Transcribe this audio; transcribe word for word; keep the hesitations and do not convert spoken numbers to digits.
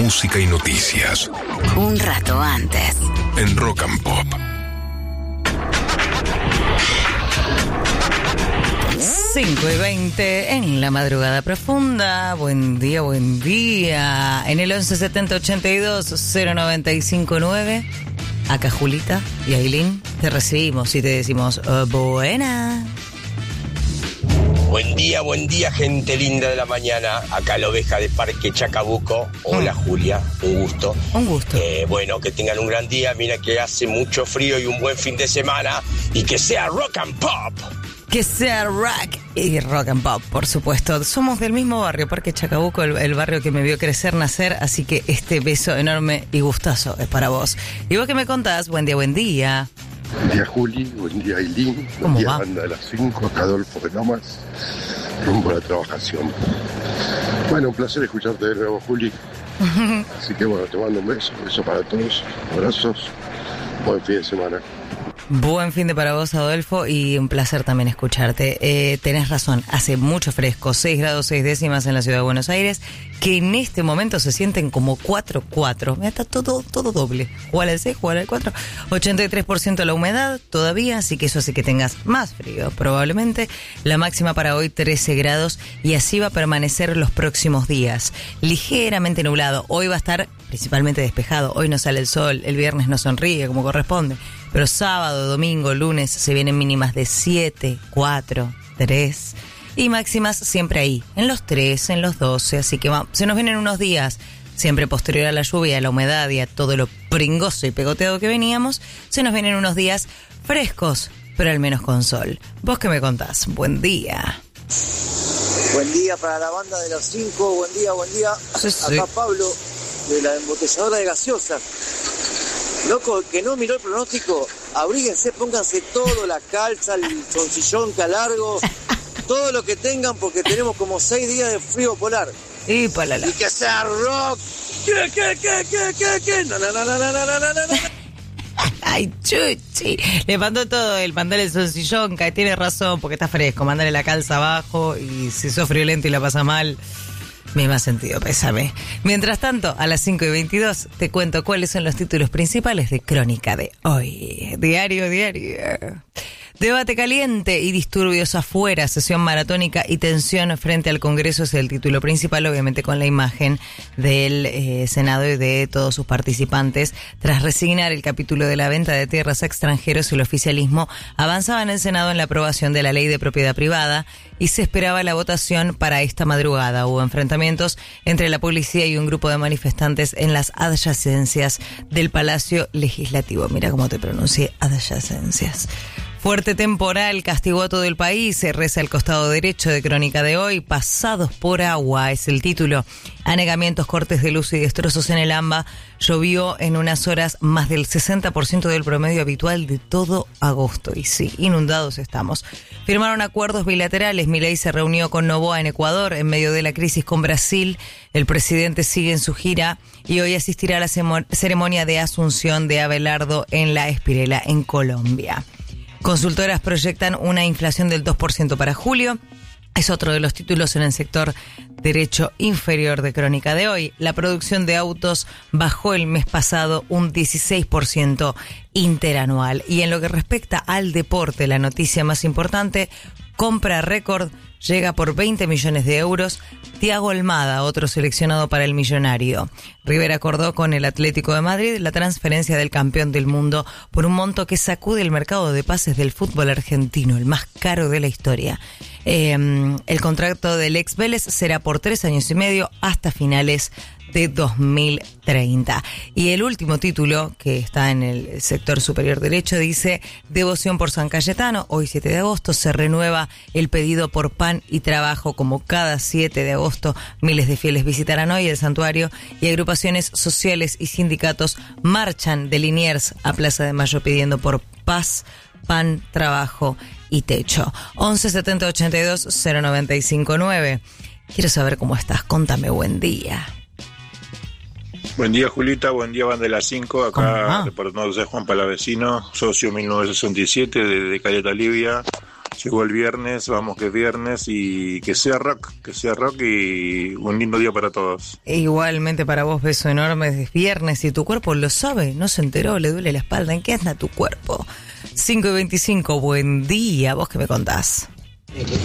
música y noticias. Un rato antes. En Rock and Pop. cinco y veinte en la madrugada profunda. Buen día, buen día. En el once setenta ochenta y dos cero noventa y cinco nueve. Acá Julita y Ailín te recibimos y te decimos uh, buena. Buen día, buen día, gente linda de la mañana. Acá la oveja de Parque Chacabuco. Hola, mm. Julia, un gusto. Un gusto. Eh, bueno, que tengan un gran día. Mira que hace mucho frío y un buen fin de semana. Y que sea rock and pop. Que sea rock y rock and pop, por supuesto. Somos del mismo barrio, Parque Chacabuco, el, el barrio que me vio crecer, nacer. Así que este beso enorme y gustazo es para vos. ¿Y vos qué me contás? Buen día, buen día. Buen día, Juli. Buen día, Ailín. Buen día, va? Banda de las cinco. Acá Adolfo de Lomas. Rumbo a la trabajación. Bueno, un placer escucharte de nuevo, Juli. Así que bueno, te mando un beso. Un beso para todos. Abrazos. Buen fin de semana. Buen fin de para vos, Adolfo, y un placer también escucharte. Eh, tenés razón, hace mucho fresco, seis grados seis décimas en la ciudad de Buenos Aires, que en este momento se sienten como cuatro cuatro. Mira, está todo, todo doble. Jugar al seis, jugar al cuatro. ochenta y tres por ciento la humedad todavía, así que eso hace que tengas más frío, probablemente. La máxima para hoy, trece grados, y así va a permanecer los próximos días. Ligeramente nublado. Hoy va a estar principalmente despejado. Hoy no sale el sol, el viernes no sonríe como corresponde. Pero sábado, domingo, lunes se vienen mínimas de siete, cuatro, tres y máximas siempre ahí, en los tres, en los doce, así que va, se nos vienen unos días, siempre posterior a la lluvia, a la humedad y a todo lo pringoso y pegoteado que veníamos, se nos vienen unos días frescos, pero al menos con sol. ¿Vos qué me contás? Buen día. Buen día para la banda de los cinco, buen día, buen día. Sí, sí. Acá Pablo, de la embotelladora de gaseosa. Loco, que no miró el pronóstico, abríguense, pónganse todo, la calza, el soncillón largo, todo lo que tengan, porque tenemos como seis días de frío polar. Y para la... Y que sea rock. ¿Qué, qué, qué, qué, qué, qué? No, no, no, no, no, no, no, no. Ay, chuchi. Le mandó todo el mandale el soncillón, que tiene razón, porque está fresco. Mandale la calza abajo y si sos friolento y la pasa mal... Me más sentido, pésame. Mientras tanto, a las cinco y veintidós te cuento cuáles son los títulos principales de Crónica de hoy. Diario, diario. Debate caliente y disturbios afuera, sesión maratónica y tensión frente al Congreso es el título principal, obviamente con la imagen del eh, Senado y de todos sus participantes. Tras resignar el capítulo de la venta de tierras a extranjeros, el oficialismo avanzaba en el Senado en la aprobación de la ley de propiedad privada y se esperaba la votación para esta madrugada. Hubo enfrentamientos entre la policía y un grupo de manifestantes en las adyacencias del Palacio Legislativo. Mira cómo te pronuncié, adyacencias. Fuerte temporal castigó a todo el país, se reza el costado derecho de Crónica de hoy. Pasados por agua es el título. Anegamientos, cortes de luz y destrozos en el AMBA. Llovió en unas horas más del sesenta por ciento del promedio habitual de todo agosto. Y sí, inundados estamos. Firmaron acuerdos bilaterales. Milei se reunió con Noboa en Ecuador en medio de la crisis con Brasil. El presidente sigue en su gira y hoy asistirá a la ceremonia de asunción de Abelardo en La Espirela, en Colombia. Consultoras proyectan una inflación del dos por ciento para julio. Es otro de los títulos en el sector derecho inferior de Crónica de hoy. La producción de autos bajó el mes pasado un dieciséis por ciento interanual. Y en lo que respecta al deporte, la noticia más importante, compra récord, llega por veinte millones de euros. Thiago Almada, otro seleccionado para el millonario. River acordó con el Atlético de Madrid la transferencia del campeón del mundo por un monto que sacude el mercado de pases del fútbol argentino, el más caro de la historia. Eh, el contrato del ex Vélez será por tres años y medio hasta finales de dos mil treinta. Y el último título, que está en el sector superior derecho, dice: devoción por San Cayetano. Hoy siete de agosto se renueva el pedido por pan y trabajo. Como cada siete de agosto, miles de fieles visitarán hoy el santuario y agrupaciones sociales y sindicatos marchan de Liniers a Plaza de Mayo pidiendo por paz, pan, trabajo y techo. once setenta ochenta y dos cero noventa y cinco nueve. Quiero saber cómo estás. Contame, buen día. Buen día, Julita, buen día, banda de las cinco, acá reportándose Juan Palavecino, socio mil novecientos sesenta y siete de, de Caleta Livia. Llegó el viernes, vamos que es viernes y que sea rock, que sea rock y un lindo día para todos. Igualmente para vos, beso enorme, es viernes y tu cuerpo lo sabe, no se enteró, le duele la espalda, ¿en qué anda tu cuerpo? cinco y veinticinco, buen día, ¿vos qué me contás?